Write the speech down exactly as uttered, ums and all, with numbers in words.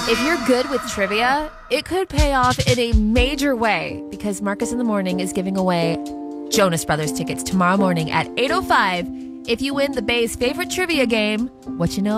If you're good with trivia, it could pay off in a major way because Marcus in the Morning is giving away Jonas Brothers tickets tomorrow morning at eight oh five. If you win the Bay's favorite trivia game, What You Know